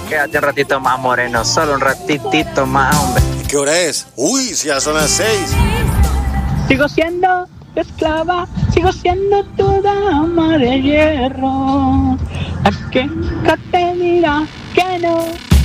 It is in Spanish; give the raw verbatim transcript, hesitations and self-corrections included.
Quédate un ratito más, moreno, solo un ratitito más, hombre. ¿Qué hora es? Uy, si ya son las seis. Sigo siendo tu esclava, sigo siendo tu dama de hierro. ¿A qué te dirá que no?